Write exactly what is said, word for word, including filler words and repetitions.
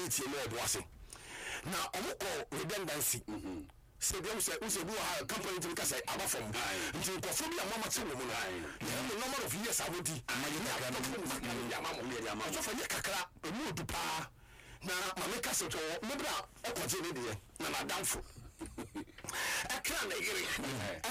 tie no oboase na omukọ redundancy se dem se use bi ha company to kasa aba from nti nkofo bi amama che wo mu no the number of years abodi amaye na aba no ya mama ya mama so fa ye kakra emu odu pa na mameka se to me bra e kwaje ne de na na danfo ekra na yire